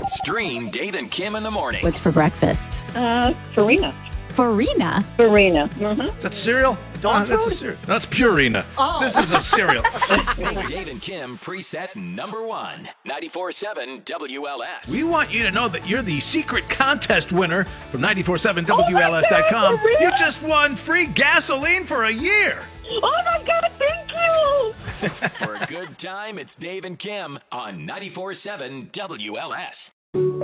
Stream Dave and Kim in the morning. What's for breakfast? Farina. Farina? Farina. Mm-hmm. That's cereal? Dog That's food? a cereal. That's Purina. Oh. This is a cereal. Dave and Kim preset number 1. 94.7 WLS. We want you to know that you're the secret contest winner from 947WLS.com. for real? You just won free gasoline for a year. Oh, my God, thank you. For a good time, it's Dave and Kim on 94.7 WLS.